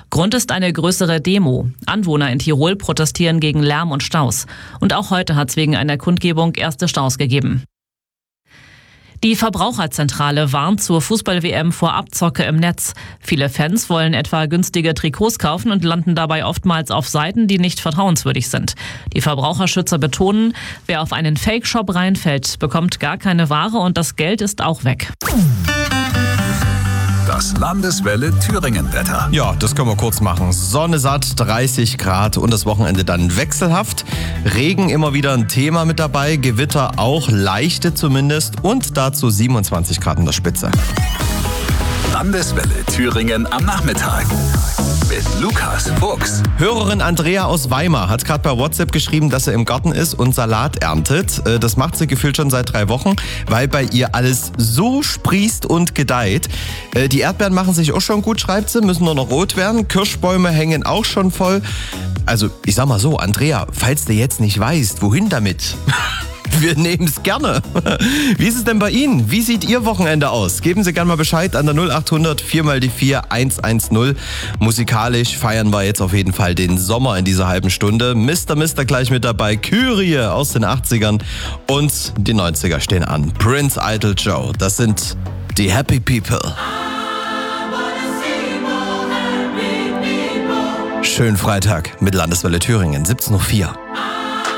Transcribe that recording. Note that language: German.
Grund ist eine größere Demo. Anwohner in Tirol protestieren gegen Lärm und Staus. Und auch heute hat es wegen einer Kundgebung erste Staus gegeben. Die Verbraucherzentrale warnt zur Fußball-WM vor Abzocke im Netz. Viele Fans wollen etwa günstige Trikots kaufen und landen dabei oftmals auf Seiten, die nicht vertrauenswürdig sind. Die Verbraucherschützer betonen, wer auf einen Fake-Shop reinfällt, bekommt gar keine Ware und das Geld ist auch weg. Das Landeswelle Thüringen-Wetter. Ja, das können wir kurz machen. Sonne satt, 30 Grad und das Wochenende dann wechselhaft. Regen immer wieder ein Thema mit dabei, Gewitter auch, leichte zumindest und dazu 27 Grad in der Spitze. Landeswelle Thüringen am Nachmittag mit Lukas Fuchs. Hörerin Andrea aus Weimar hat gerade bei WhatsApp geschrieben, dass sie im Garten ist und Salat erntet. Das macht sie gefühlt schon seit 3 Wochen, weil bei ihr alles so sprießt und gedeiht. Die Erdbeeren machen sich auch schon gut, schreibt sie, müssen nur noch rot werden. Kirschbäume hängen auch schon voll. Also ich sag mal so, Andrea, falls du jetzt nicht weißt, wohin damit? Wir nehmen es gerne. Wie ist es denn bei Ihnen? Wie sieht Ihr Wochenende aus? Geben Sie gerne mal Bescheid an der 0800 4x4 110. Musikalisch feiern wir jetzt auf jeden Fall den Sommer in dieser halben Stunde. Mr. gleich mit dabei. Kyrie aus den 80ern und die 90er stehen an. Prince, Idol, Joe. Das sind die Happy People. Schönen Freitag mit Landeswelle Thüringen, 17:04 Uhr.